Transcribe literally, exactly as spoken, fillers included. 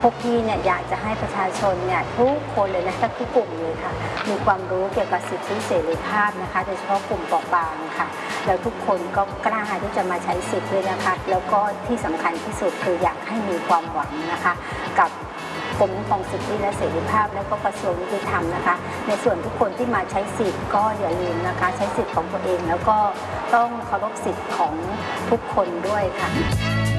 พวกพี่เนี่ยอยากจะให้ประชาชนเนี่ยทุกคนเลยนะคะทุกกลุ่มเลยค่ะมีความรู้เกี่ยวกับสิทธิเสรีภาพนะคะโดยเฉพาะกลุ่มเปราะบางค่ะแล้วทุกคนก็กล้าที่จะมาใช้สิทธิ์ด้วยนะคะแล้วก็ที่สำคัญที่สุดคืออยากให้มีความหวังนะคะกับกรมคุ้มครองสิทธิและเสรีภาพและก็กระทรวงยุติธรรมนะคะในส่วนทุกคนที่มาใช้สิทธิ์ก็อย่าลืมนะคะใช้สิทธิ์ของตัวเองแล้วก็ต้องเคารพสิทธิ์ของทุกคนด้วยค่ะ